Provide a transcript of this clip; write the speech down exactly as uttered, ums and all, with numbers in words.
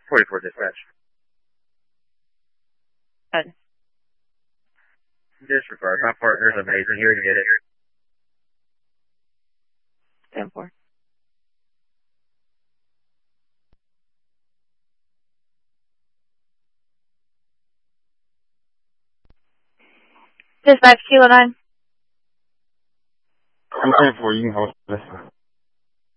forty-four dispatch. Good. Disregard. My partner's amazing. Here to get it. ten four. Dispatch, Kilo nine. I'm ten four. You can hold this.